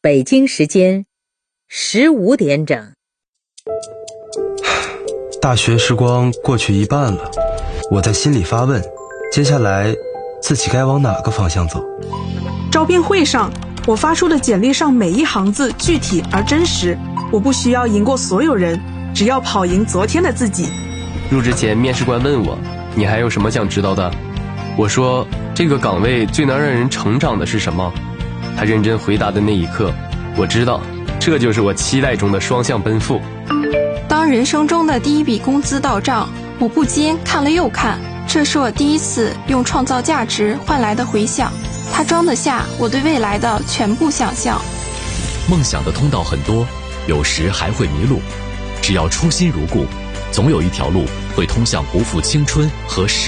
北京时间15点整。 大学时光过去一半了，我在心里发问，接下来自己该往哪个方向走？ 招聘会上，我发出的简历上每一行字具体而真实，我不需要赢过所有人，只要跑赢昨天的自己。 入职前，面试官问我，你还有什么想知道的？我说，这个岗位最能让人成长的是什么？他认真回答的那一刻，我知道，这就是我期待中的双向奔赴。 当人生中的第一笔工资到账，我不禁看了又看，这是我第一次用创造价值换来的回响，它装得下我对未来的全部想象。 梦想的通道很多，有时还会迷路，只要初心如故，总有一条路会通向不负青春和